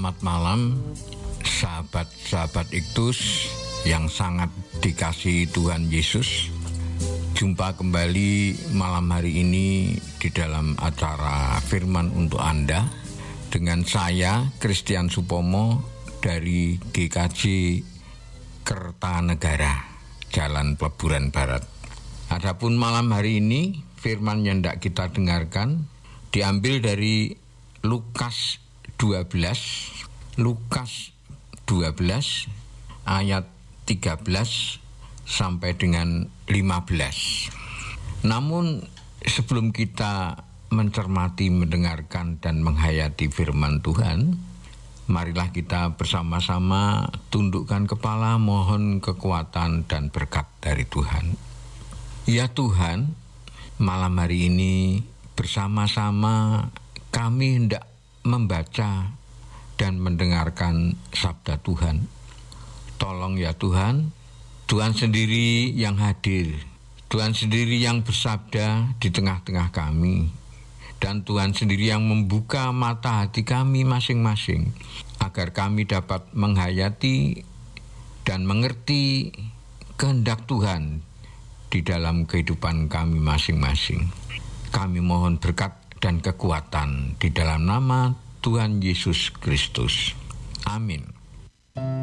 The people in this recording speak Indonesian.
Selamat malam, sahabat-sahabat Iktus yang sangat dikasihi Tuhan Yesus. Jumpa kembali malam hari ini di dalam acara Firman untuk Anda dengan saya, Christian Supomo dari GKJ Kertanegara, Jalan Peleburan Barat. Adapun malam hari ini, firman yang hendak kita dengarkan diambil dari Lukas 12 ayat 13 sampai dengan 15. Namun sebelum kita mencermati, mendengarkan dan menghayati firman Tuhan, marilah kita bersama-sama tundukkan kepala, mohon kekuatan dan berkat dari Tuhan. Ya Tuhan, malam hari ini bersama-sama kami hendak membaca dan mendengarkan sabda Tuhan. Tolong ya Tuhan, Tuhan sendiri yang hadir, Tuhan sendiri yang bersabda di tengah-tengah kami, dan Tuhan sendiri yang membuka mata hati kami masing-masing, agar kami dapat menghayati dan mengerti kehendak Tuhan di dalam kehidupan kami masing-masing. Kami mohon berkat dan kekuatan di dalam nama Tuhan Yesus Kristus. Amin.